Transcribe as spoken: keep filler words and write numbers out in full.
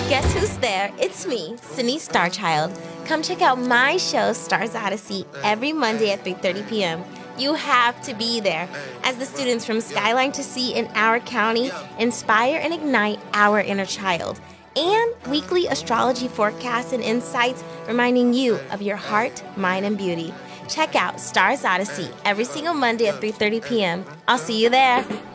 Guess who's there? It's me, Sydney Starchild. Come check out my show, Stars Odyssey, every Monday at three thirty p.m. You have to be there as the students from Skyline to Sea in our county inspire and ignite our inner child. And weekly astrology forecasts and insights reminding you of your heart, mind, and beauty. Check out Stars Odyssey every single Monday at three thirty p.m. I'll see you there.